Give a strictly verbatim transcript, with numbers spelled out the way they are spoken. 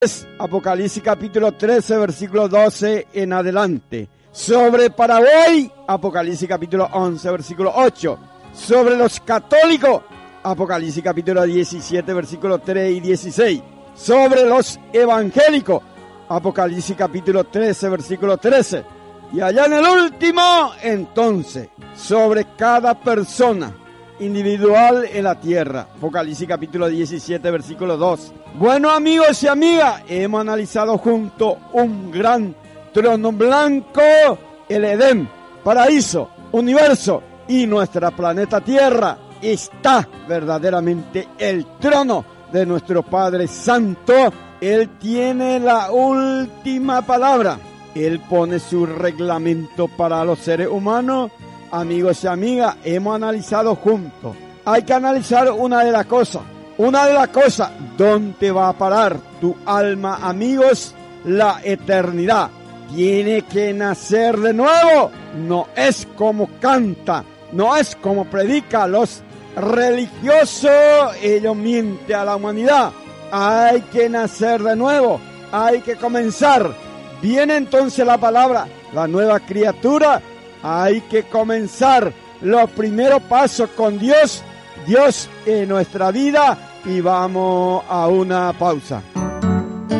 Apocalipsis capítulo trece, versículo doce en adelante. Sobre Paraguay, Apocalipsis capítulo once, versículo ocho. Sobre los católicos, Apocalipsis capítulo diecisiete, versículo tres y dieciséis. Sobre los evangélicos, Apocalipsis capítulo trece, versículo trece. Y allá en el último, entonces, sobre cada persona individual en la tierra, Apocalipsis capítulo diecisiete, versículo dos. Bueno, amigos y amigas, hemos analizado junto un gran trono blanco, el Edén, paraíso, universo y nuestra planeta Tierra. Está verdaderamente el trono de nuestro Padre Santo. Él tiene la última palabra. Él pone su reglamento para los seres humanos. Amigos y amigas, hemos analizado juntos. Hay que analizar una de las cosas. Una de las cosas, ¿dónde va a parar tu alma, amigos? La eternidad. Tiene que nacer de nuevo. No es como canta, no es como predica los religiosos. Ellos mienten a la humanidad. Hay que nacer de nuevo. Hay que comenzar. Viene entonces la palabra, la nueva criatura. Hay que comenzar los primeros pasos con Dios, Dios en nuestra vida, y vamos a una pausa.